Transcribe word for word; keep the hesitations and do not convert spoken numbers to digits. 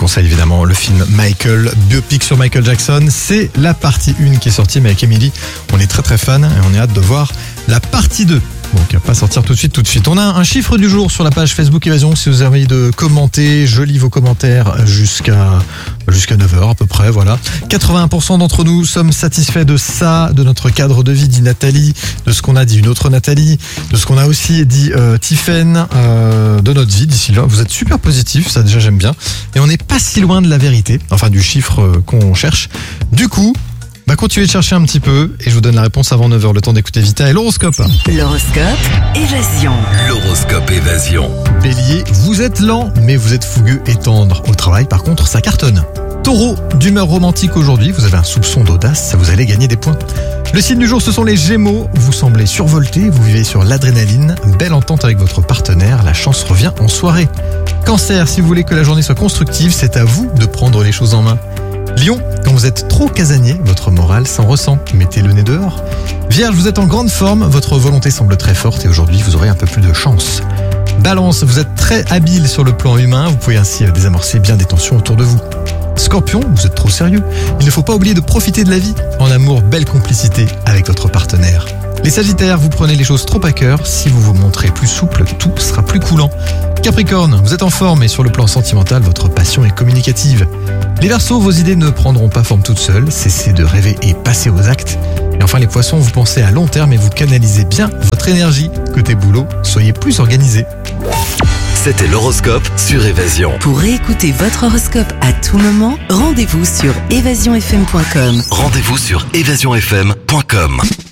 conseille évidemment le film Michael, biopic sur Michael Jackson. C'est la partie un qui est sortie, mais avec Émilie, on est très très fan et on est hâte de voir la partie deux. Bon, qui va pas sortir tout de suite, tout de suite. On a un chiffre du jour sur la page Facebook Évasion. Si vous avez envie de commenter, je lis vos commentaires jusqu'à jusqu'à neuf heures à peu près, voilà. quatre-vingts pour cent d'entre nous sommes satisfaits de ça, de notre cadre de vie, dit Nathalie, de ce qu'on a dit une autre Nathalie, de ce qu'on a aussi dit euh, Tiffaine, euh, de notre vie d'ici là. Vous êtes super positifs, ça déjà j'aime bien. Et on n'est pas si loin de la vérité, enfin du chiffre euh, qu'on cherche. Du coup, bah continuez de chercher un petit peu et je vous donne la réponse avant neuf heures, le temps d'écouter Vita et l'horoscope. L'horoscope Évasion. L'horoscope Évasion. Bélier, vous êtes lent mais vous êtes fougueux et tendre. Au travail par contre ça cartonne. Taureau, d'humeur romantique aujourd'hui, vous avez un soupçon d'audace, ça vous allez gagner des points. Le signe du jour ce sont les Gémeaux, vous semblez survolté, vous vivez sur l'adrénaline, belle entente avec votre partenaire, la chance revient en soirée. Cancer, si vous voulez que la journée soit constructive, c'est à vous de prendre les choses en main. Lion, quand vous êtes trop casanier, votre morale s'en ressent, mettez le nez dehors. Vierge, vous êtes en grande forme, votre volonté semble très forte et aujourd'hui vous aurez un peu plus de chance. Balance, vous êtes très habile sur le plan humain, vous pouvez ainsi désamorcer bien des tensions autour de vous. Scorpion, vous êtes trop sérieux, il ne faut pas oublier de profiter de la vie. En amour, belle complicité avec votre partenaire. Les Sagittaires, vous prenez les choses trop à cœur, si vous vous montrez plus souple, tout sera plus coulant. Capricorne, vous êtes en forme et sur le plan sentimental, votre passion est communicative. Les Verseaux, vos idées ne prendront pas forme toutes seules, cessez de rêver et passez aux actes. Et enfin les Poissons, vous pensez à long terme et vous canalisez bien votre énergie. Côté boulot, soyez plus organisés. C'était l'horoscope sur Évasion. Pour réécouter votre horoscope à tout moment, rendez-vous sur évasion f m point com. Rendez-vous sur évasion f m point com.